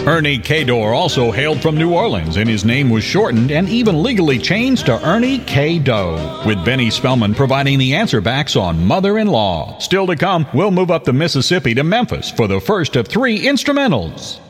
Ernie Cador also hailed from New Orleans, and his name was shortened and even legally changed to Ernie K. Doe, with Benny Spellman providing the answer backs on Mother-in-Law. Still to come, we'll move up the Mississippi to Memphis for the first of 3 instrumentals.